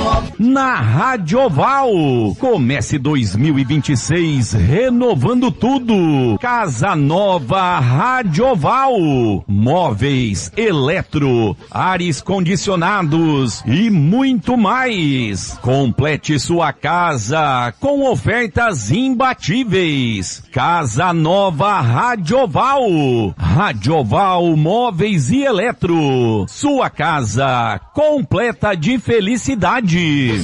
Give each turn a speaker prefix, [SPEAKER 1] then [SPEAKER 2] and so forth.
[SPEAKER 1] Na Radioval. Comece 2026 renovando tudo. Casa Nova Radioval. Móveis, eletro, ares condicionados e muito mais. Complete sua casa com ofertas imbatíveis. Casa Nova Radioval. Radioval Móveis e Eletro. Sua casa completa de felicidade.